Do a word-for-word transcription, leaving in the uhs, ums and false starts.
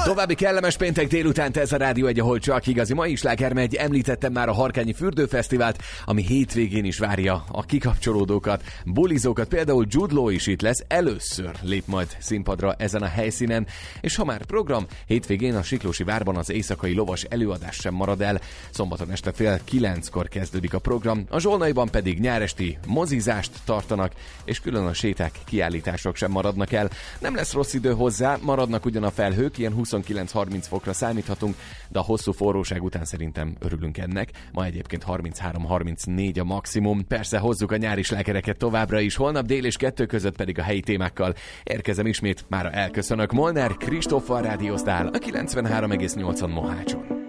További kellemes péntek délután, ez a Rádió egy, ahol csak igazi mai slágermegy. Említettem már a Harkányi Fürdőfesztivált, ami hétvégén is várja a kikapcsolódókat, bulizókat. Például Jude Law is itt lesz, először lép majd színpadra ezen a helyszínen. És ha már program, hétvégén a Siklósi Várban az éjszakai lovas előadás sem marad el. Szombaton este fél kilenckor kezdődik a program, a Zsolnaiban pedig nyáresti mozizást tartanak, és külön a séták, kiállítások sem maradnak el. Nem lesz rossz idő hozzá, maradnak ugyan a felhők, ilyen huszonkilenc-harminc fokra számíthatunk, de a hosszú forróság után szerintem örülünk ennek. Ma egyébként harminchárom-harmincnégy a maximum. Persze hozzuk a nyári slágereket továbbra is, holnap dél és kettő között pedig a helyi témákkal. Érkezem ismét, mára elköszönök. Molnár Kristóffal rádióztál a kilencvenhárom egész nyolcon Mohácson.